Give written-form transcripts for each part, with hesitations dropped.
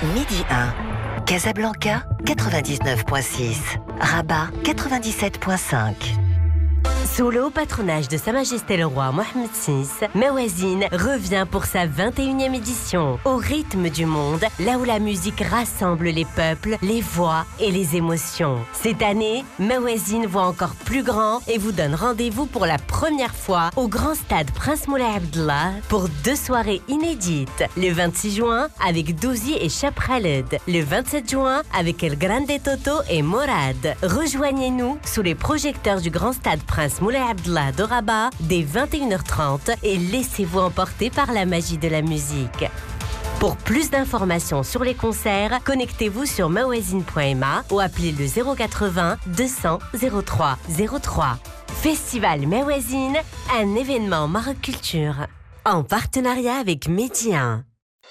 Midi 1. Casablanca, 99.6. Rabat, 97.5. Sous le haut patronage de Sa Majesté le Roi Mohammed VI, Mawazine revient pour sa 21e édition. Au rythme du monde, là où la musique rassemble les peuples, les voix et les émotions. Cette année, Mawazine voit encore plus grand et vous donne rendez-vous pour la première fois au grand stade Prince Moulay Abdallah pour 2 soirées inédites. Le 26 juin avec Douzi et Chap Khaled. Le 27 juin avec El Grande Toto et Morad. Rejoignez-nous sous les projecteurs du grand stade Prince Moulay Abdallah de Rabat dès 21h30 et laissez-vous emporter par la magie de la musique. Pour plus d'informations sur les concerts, connectez-vous sur mawazine.ma ou appelez le 080 200 03 03. Festival Mawazine, un événement Maroc Culture. En partenariat avec Midi 1.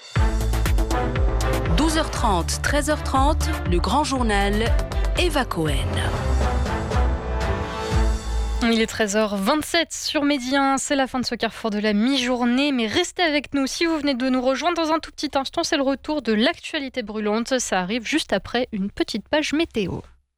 12h30, 13h30, le grand journal, Eva Cohen. Il est 13h27 sur Midi 1, c'est la fin de ce carrefour de la mi-journée, mais restez avec nous si vous venez de nous rejoindre dans un tout petit instant, c'est le retour de l'actualité brûlante, ça arrive juste après une petite page météo.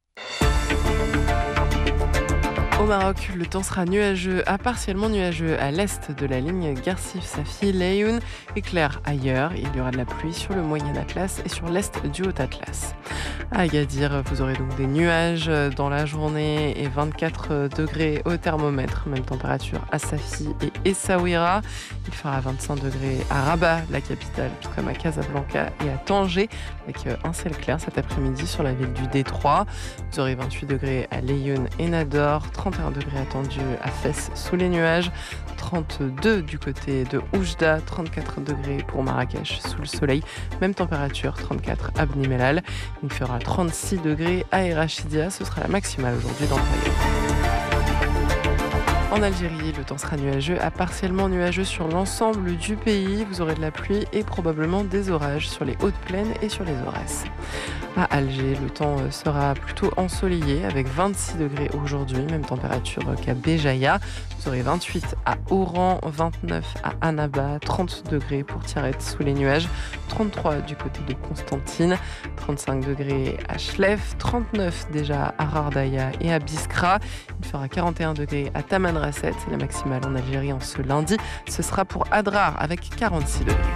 Au Maroc, le temps sera nuageux à partiellement nuageux à l'est de la ligne Guercif-Safi-Layoun et clair ailleurs. Il y aura de la pluie sur le moyen Atlas et sur l'est du haut Atlas. À Agadir, vous aurez donc des nuages dans la journée et 24 degrés au thermomètre. Même température à Safi et Essaouira. Il fera 25 degrés à Rabat, la capitale, tout comme à Casablanca et à Tanger, avec un ciel clair cet après-midi sur la ville du Détroit. Vous aurez 28 degrés à Layoun et Nador, 31 degrés attendus à Fès sous les nuages, 32 du côté de Oujda, 34 degrés pour Marrakech sous le soleil, même température, 34 à Bni Mellal. Il fera 36 degrés à Erachidia, ce sera la maximale aujourd'hui dans le royaume. En Algérie, le temps sera nuageux à partiellement nuageux sur l'ensemble du pays. Vous aurez de la pluie et probablement des orages sur les hautes plaines et sur les Aurès. À Alger, le temps sera plutôt ensoleillé avec 26 degrés aujourd'hui, même température qu'à Béjaïa. Vous aurez 28 à Oran, 29 à Annaba, 30 degrés pour Tiaret sous les nuages, 33 du côté de Constantine, 35 degrés à Chlef, 39 déjà à Rardaya et à Biskra. Il fera 41 degrés à Tamanrasset, c'est la maximale en Algérie en ce lundi. Ce sera pour Adrar avec 46 degrés.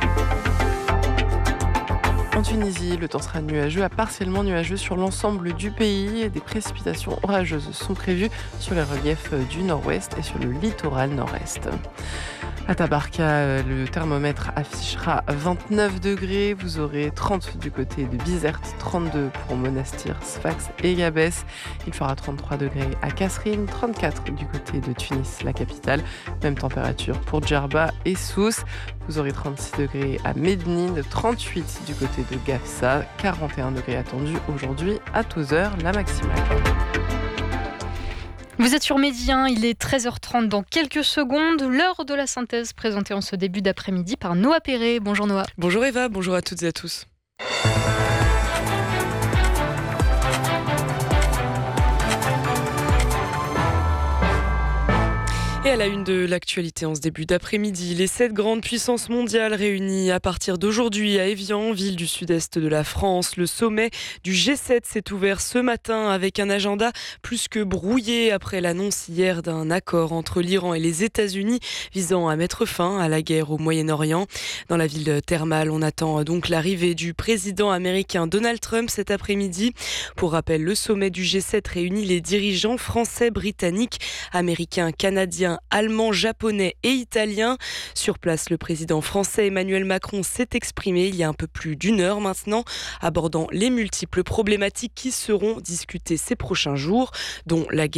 En Tunisie, le temps sera nuageux à partiellement nuageux sur l'ensemble du pays et des précipitations orageuses sont prévues sur les reliefs du nord-ouest et sur le littoral nord-est. À Tabarka, le thermomètre affichera 29 degrés. Vous aurez 30 du côté de Bizerte, 32 pour Monastir, Sfax et Gabès. Il fera 33 degrés à Kasserine, 34 du côté de Tunis, la capitale. Même température pour Djerba et Sousse. Vous aurez 36 degrés à Mednine, 38 du côté de Gafsa, 41 degrés attendus aujourd'hui à Tozeur, la maximale. Vous êtes sur Midi 1, il est 13h30 dans quelques secondes, l'heure de la synthèse présentée en ce début d'après-midi par Noah Perret. Bonjour Noah. Bonjour Eva, bonjour à toutes et à tous. Et à la une de l'actualité en ce début d'après-midi, les 7 grandes puissances mondiales réunies à partir d'aujourd'hui à Évian, ville du sud-est de la France. Le sommet du G7 s'est ouvert ce matin avec un agenda plus que brouillé après l'annonce hier d'un accord entre l'Iran et les États-Unis visant à mettre fin à la guerre au Moyen-Orient. Dans la ville thermale, on attend donc l'arrivée du président américain Donald Trump cet après-midi. Pour rappel, le sommet du G7 réunit les dirigeants français, britanniques, américains, canadiens, allemands, japonais et italiens. Sur place, le président français Emmanuel Macron s'est exprimé il y a un peu plus d'une heure maintenant, abordant les multiples problématiques qui seront discutées ces prochains jours, dont la guerre